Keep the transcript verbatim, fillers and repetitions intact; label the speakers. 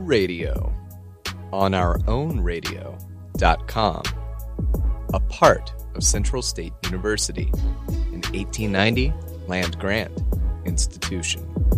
Speaker 1: Radio on our own radio dot com, a part of Central State University, an eighteen ninety land grant institution.